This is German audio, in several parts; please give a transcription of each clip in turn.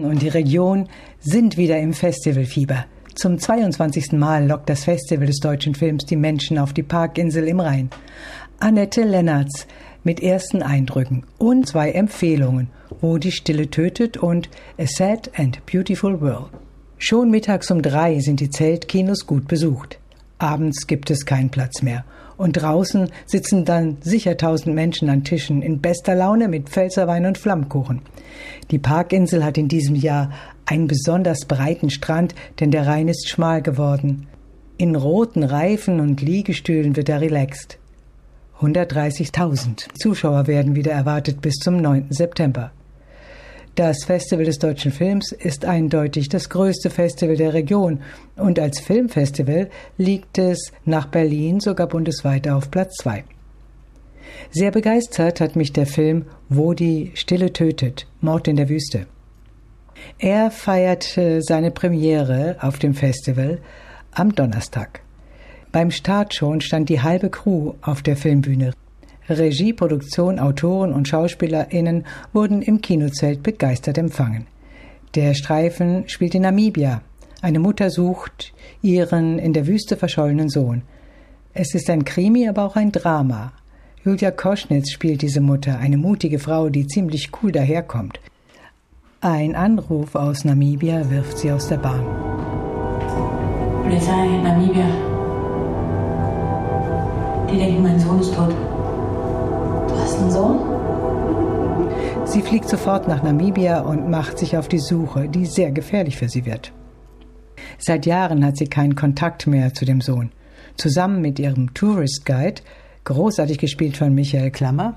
und die Region sind wieder im Festivalfieber. Zum 22. Mal lockt das Festival des deutschen Films die Menschen auf die Parkinsel im Rhein. Annette Lennartz mit ersten Eindrücken und 2 Empfehlungen, Wo die Stille tötet und A Sad and Beautiful World. Schon mittags um 3 sind die Zeltkinos gut besucht. Abends gibt es keinen Platz mehr. Und draußen sitzen dann sicher 1000 Menschen an Tischen in bester Laune mit Pfälzerwein und Flammkuchen. Die Parkinsel hat in diesem Jahr einen besonders breiten Strand, denn der Rhein ist schmal geworden. In roten Reifen und Liegestühlen wird er relaxt. 130.000 Zuschauer werden wieder erwartet bis zum 9. September. Das Festival des deutschen Films ist eindeutig das größte Festival der Region und als Filmfestival liegt es nach Berlin sogar bundesweit auf Platz 2. Sehr begeistert hat mich der Film Wo die Stille tötet, Mord in der Wüste. Er feierte seine Premiere auf dem Festival am Donnerstag. Beim Start schon stand die halbe Crew auf der Filmbühne. Regie, Produktion, Autoren und SchauspielerInnen wurden im Kinozelt begeistert empfangen. Der Streifen spielt in Namibia. Eine Mutter sucht ihren in der Wüste verschollenen Sohn. Es ist ein Krimi, aber auch ein Drama. Julia Koschnitz spielt diese Mutter, eine mutige Frau, die ziemlich cool daherkommt. Ein Anruf aus Namibia wirft sie aus der Bahn. Polizei, Namibia. Die denken, mein Sohn ist tot. Du hast einen Sohn? Sie fliegt sofort nach Namibia und macht sich auf die Suche, die sehr gefährlich für sie wird. Seit Jahren hat sie keinen Kontakt mehr zu dem Sohn. Zusammen mit ihrem Tourist Guide, großartig gespielt von Michael Klammer,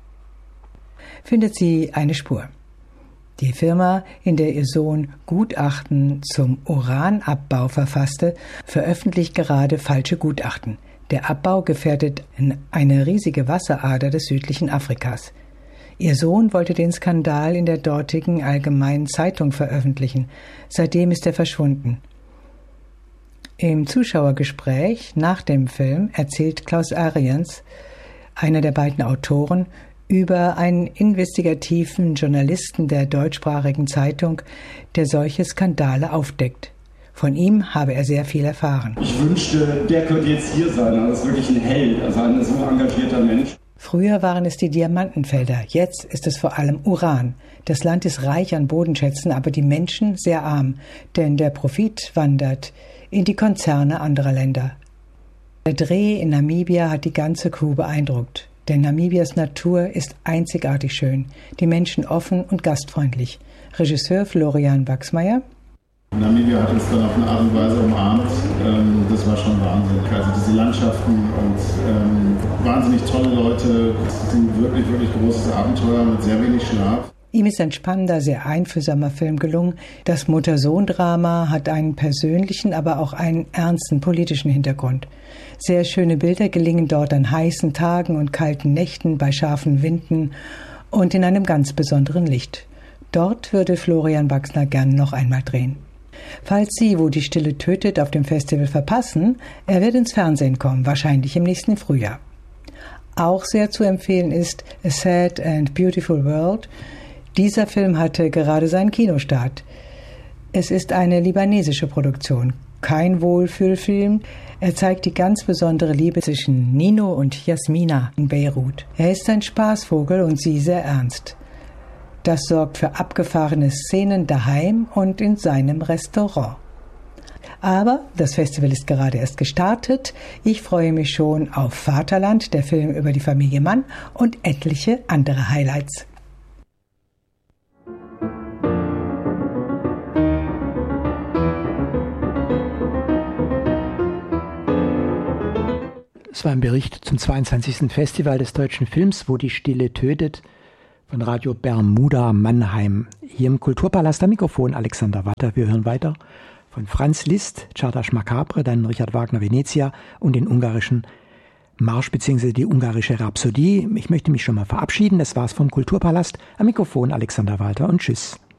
findet sie eine Spur. Die Firma, in der ihr Sohn Gutachten zum Uranabbau verfasste, veröffentlicht gerade falsche Gutachten. Der Abbau gefährdet eine riesige Wasserader des südlichen Afrikas. Ihr Sohn wollte den Skandal in der dortigen Allgemeinen Zeitung veröffentlichen. Seitdem ist er verschwunden. Im Zuschauergespräch nach dem Film erzählt Klaus Ariens, einer der beiden Autoren, über einen investigativen Journalisten der deutschsprachigen Zeitung, der solche Skandale aufdeckt. Von ihm habe er sehr viel erfahren. Ich wünschte, der könnte jetzt hier sein. Er ist wirklich ein Held, also ein so engagierter Mensch. Früher waren es die Diamantenfelder, jetzt ist es vor allem Uran. Das Land ist reich an Bodenschätzen, aber die Menschen sehr arm, denn der Profit wandert in die Konzerne anderer Länder. Der Dreh in Namibia hat die ganze Crew beeindruckt, denn Namibias Natur ist einzigartig schön, die Menschen offen und gastfreundlich. Regisseur Florian Wachsmeier: Namibia hat uns dann auf eine Art und Weise umarmt. Das war schon Wahnsinn. Also diese Landschaften und wahnsinnig tolle Leute. Das ist ein wirklich, wirklich großes Abenteuer mit sehr wenig Schlaf. Ihm ist ein spannender, sehr einfühlsamer Film gelungen. Das Mutter-Sohn-Drama hat einen persönlichen, aber auch einen ernsten politischen Hintergrund. Sehr schöne Bilder gelingen dort an heißen Tagen und kalten Nächten, bei scharfen Winden und in einem ganz besonderen Licht. Dort würde Florian Wachsner gern noch einmal drehen. Falls Sie Wo die Stille tötet auf dem Festival verpassen, er wird ins Fernsehen kommen, wahrscheinlich im nächsten Frühjahr. Auch sehr zu empfehlen ist A Sad and Beautiful World. Dieser Film hatte gerade seinen Kinostart. Es ist eine libanesische Produktion, kein Wohlfühlfilm. Er zeigt die ganz besondere Liebe zwischen Nino und Jasmina in Beirut. Er ist ein Spaßvogel und sie sehr ernst. Das sorgt für abgefahrene Szenen daheim und in seinem Restaurant. Aber das Festival ist gerade erst gestartet. Ich freue mich schon auf Vaterland, der Film über die Familie Mann und etliche andere Highlights. Es war ein Bericht zum 22. Festival des deutschen Films, Wo die Stille tötet, von Radio Bermuda Mannheim. Hier im Kulturpalast am Mikrofon Alexander Watter. Wir hören weiter von Franz Liszt, Czardas Makabre, dann Richard Wagner Venezia und den ungarischen Marsch bzw. die ungarische Rhapsodie. Ich möchte mich schon mal verabschieden. Das war's vom Kulturpalast. Am Mikrofon Alexander Walter und tschüss.